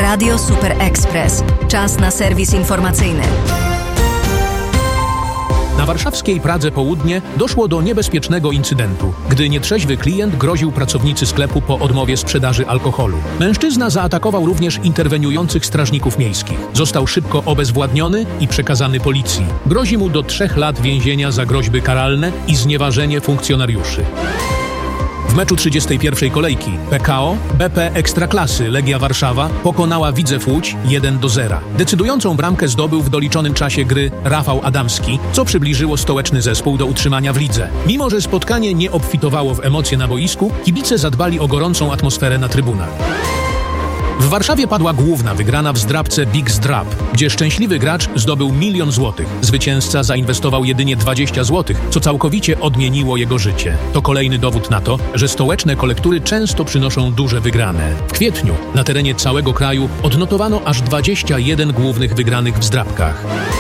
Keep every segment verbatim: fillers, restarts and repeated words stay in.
Radio Super Express. Czas na serwis informacyjny. Na warszawskiej Pradze Południe doszło do niebezpiecznego incydentu, gdy nietrzeźwy klient groził pracownicy sklepu po odmowie sprzedaży alkoholu. Mężczyzna zaatakował również interweniujących strażników miejskich. Został szybko obezwładniony i przekazany policji. Grozi mu do trzech lat więzienia za groźby karalne i znieważenie funkcjonariuszy. W meczu trzydziestej pierwszej kolejki P K O B P Ekstraklasy Legia Warszawa pokonała Widzew Łódź jeden do zera. Decydującą bramkę zdobył w doliczonym czasie gry Rafał Adamski, co przybliżyło stołeczny zespół do utrzymania w lidze. Mimo że spotkanie nie obfitowało w emocje na boisku, kibice zadbali o gorącą atmosferę na trybunach. W Warszawie padła główna wygrana w zdrabce Big Zdrab, gdzie szczęśliwy gracz zdobył milion złotych. Zwycięzca zainwestował jedynie dwadzieścia złotych, co całkowicie odmieniło jego życie. To kolejny dowód na to, że stołeczne kolektury często przynoszą duże wygrane. W kwietniu na terenie całego kraju odnotowano aż dwadzieścia jeden głównych wygranych w zdrabkach.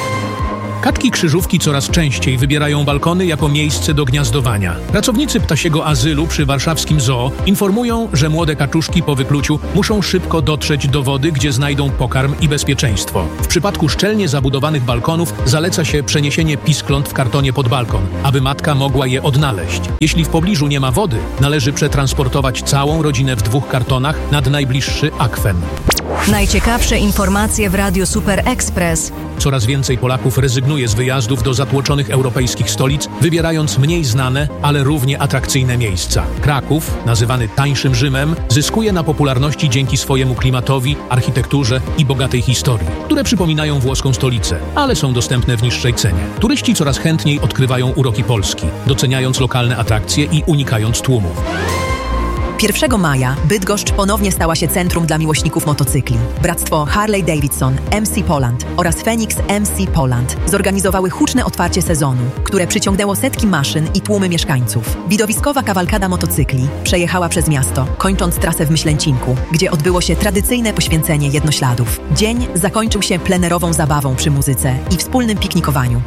Kaczki krzyżówki coraz częściej wybierają balkony jako miejsce do gniazdowania. Pracownicy ptasiego azylu przy warszawskim zoo informują, że młode kaczuszki po wykluciu muszą szybko dotrzeć do wody, gdzie znajdą pokarm i bezpieczeństwo. W przypadku szczelnie zabudowanych balkonów zaleca się przeniesienie piskląt w kartonie pod balkon, aby matka mogła je odnaleźć. Jeśli w pobliżu nie ma wody, należy przetransportować całą rodzinę w dwóch kartonach nad najbliższy akwen. Najciekawsze informacje w Radio Super Express. Coraz więcej Polaków rezygnuje z wyjazdów do zatłoczonych europejskich stolic, wybierając mniej znane, ale równie atrakcyjne miejsca. Kraków, nazywany tańszym Rzymem, zyskuje na popularności dzięki swojemu klimatowi, architekturze i bogatej historii, które przypominają włoską stolicę, ale są dostępne w niższej cenie. Turyści coraz chętniej odkrywają uroki Polski, doceniając lokalne atrakcje i unikając tłumów. pierwszego maja Bydgoszcz ponownie stała się centrum dla miłośników motocykli. Bractwo Harley Davidson, M C Poland oraz Phoenix M C Poland zorganizowały huczne otwarcie sezonu, które przyciągnęło setki maszyn i tłumy mieszkańców. Widowiskowa kawalkada motocykli przejechała przez miasto, kończąc trasę w Myślęcinku, gdzie odbyło się tradycyjne poświęcenie jednośladów. Dzień zakończył się plenerową zabawą przy muzyce i wspólnym piknikowaniu.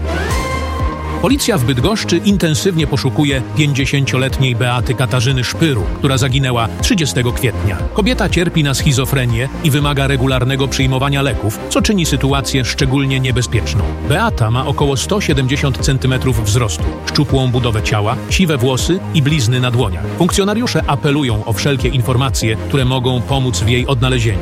Policja w Bydgoszczy intensywnie poszukuje pięćdziesięcioletniej Beaty Katarzyny Szpyru, która zaginęła trzydziestego kwietnia. Kobieta cierpi na schizofrenię i wymaga regularnego przyjmowania leków, co czyni sytuację szczególnie niebezpieczną. Beata ma około sto siedemdziesiąt centymetrów wzrostu, szczupłą budowę ciała, siwe włosy i blizny na dłoniach. Funkcjonariusze apelują o wszelkie informacje, które mogą pomóc w jej odnalezieniu.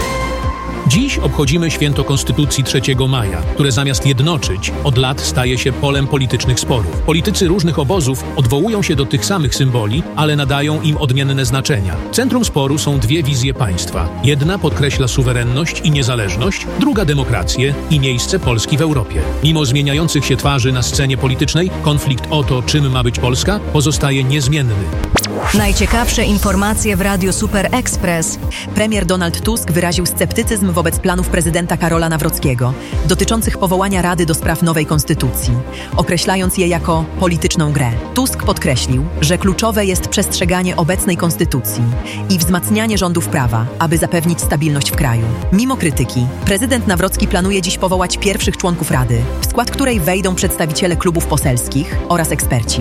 Dziś obchodzimy święto Konstytucji trzeciego maja, które zamiast jednoczyć, od lat staje się polem politycznych sporów. Politycy różnych obozów odwołują się do tych samych symboli, ale nadają im odmienne znaczenia. Centrum sporu są dwie wizje państwa. Jedna podkreśla suwerenność i niezależność, druga demokrację i miejsce Polski w Europie. Mimo zmieniających się twarzy na scenie politycznej, konflikt o to, czym ma być Polska, pozostaje niezmienny. Najciekawsze informacje w Radio Super Express. Premier Donald Tusk wyraził sceptycyzm wobec planów prezydenta Karola Nawrockiego dotyczących powołania Rady do spraw nowej konstytucji, określając je jako polityczną grę. Tusk podkreślił, że kluczowe jest przestrzeganie obecnej konstytucji i wzmacnianie rządów prawa, aby zapewnić stabilność w kraju. Mimo krytyki, prezydent Nawrocki planuje dziś powołać pierwszych członków Rady, w skład której wejdą przedstawiciele klubów poselskich oraz eksperci.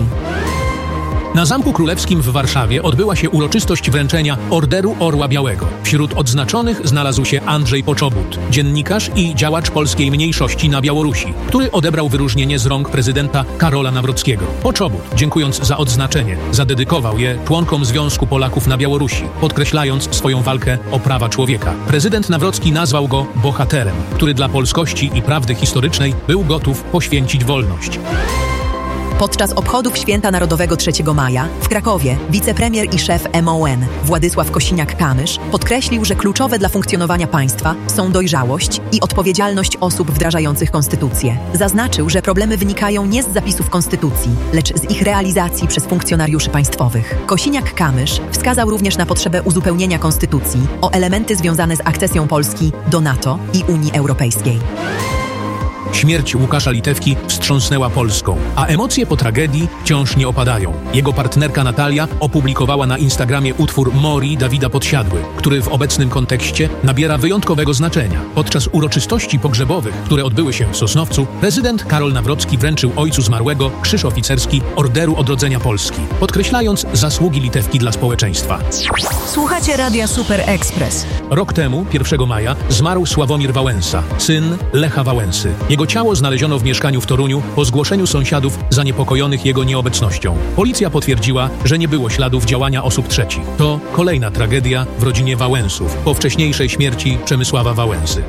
Na Zamku Królewskim w Warszawie odbyła się uroczystość wręczenia Orderu Orła Białego. Wśród odznaczonych znalazł się Andrzej Poczobut, dziennikarz i działacz polskiej mniejszości na Białorusi, który odebrał wyróżnienie z rąk prezydenta Karola Nawrockiego. Poczobut, dziękując za odznaczenie, zadedykował je członkom Związku Polaków na Białorusi, podkreślając swoją walkę o prawa człowieka. Prezydent Nawrocki nazwał go bohaterem, który dla polskości i prawdy historycznej był gotów poświęcić wolność. Podczas obchodów Święta Narodowego trzeciego maja w Krakowie wicepremier i szef M O N Władysław Kosiniak-Kamysz podkreślił, że kluczowe dla funkcjonowania państwa są dojrzałość i odpowiedzialność osób wdrażających konstytucję. Zaznaczył, że problemy wynikają nie z zapisów konstytucji, lecz z ich realizacji przez funkcjonariuszy państwowych. Kosiniak-Kamysz wskazał również na potrzebę uzupełnienia konstytucji o elementy związane z akcesją Polski do NATO i Unii Europejskiej. Śmierć Łukasza Litewki wstrząsnęła Polską, a emocje po tragedii wciąż nie opadają. Jego partnerka Natalia opublikowała na Instagramie utwór Mori Dawida Podsiadły, który w obecnym kontekście nabiera wyjątkowego znaczenia. Podczas uroczystości pogrzebowych, które odbyły się w Sosnowcu, prezydent Karol Nawrocki wręczył ojcu zmarłego krzyż oficerski Orderu Odrodzenia Polski, podkreślając zasługi Litewki dla społeczeństwa. Słuchacie Radia Super Express. Rok temu, pierwszego maja, zmarł Sławomir Wałęsa, syn Lecha Wałęsy. Jego ciało znaleziono w mieszkaniu w Toruniu po zgłoszeniu sąsiadów zaniepokojonych jego nieobecnością. Policja potwierdziła, że nie było śladów działania osób trzecich. To kolejna tragedia w rodzinie Wałęsów po wcześniejszej śmierci Przemysława Wałęsy.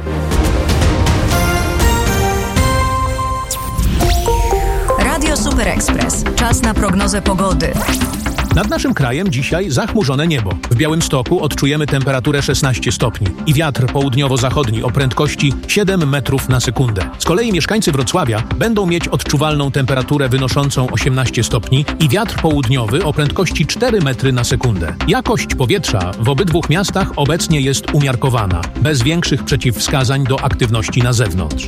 Radio Super Express. Czas na prognozę pogody. Nad naszym krajem dzisiaj zachmurzone niebo. W Białymstoku odczujemy temperaturę szesnaście stopni i wiatr południowo-zachodni o prędkości siedem metrów na sekundę. Z kolei mieszkańcy Wrocławia będą mieć odczuwalną temperaturę wynoszącą osiemnaście stopni i wiatr południowy o prędkości cztery metry na sekundę. Jakość powietrza w obydwu miastach obecnie jest umiarkowana, bez większych przeciwwskazań do aktywności na zewnątrz.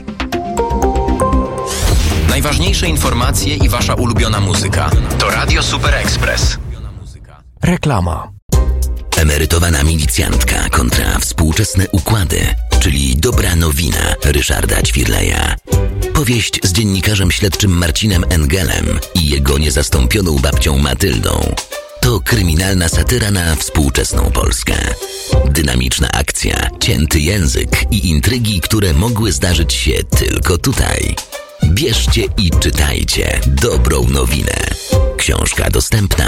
Najważniejsze informacje i wasza ulubiona muzyka. To Radio Super Express. Reklama. Emerytowana milicjantka kontra współczesne układy, czyli dobra nowina Ryszarda Ćwirleja. Powieść z dziennikarzem śledczym Marcinem Engelem i jego niezastąpioną babcią Matyldą. To kryminalna satyra na współczesną Polskę. Dynamiczna akcja, cięty język i intrygi, które mogły zdarzyć się tylko tutaj. Bierzcie i czytajcie dobrą nowinę. Książka dostępna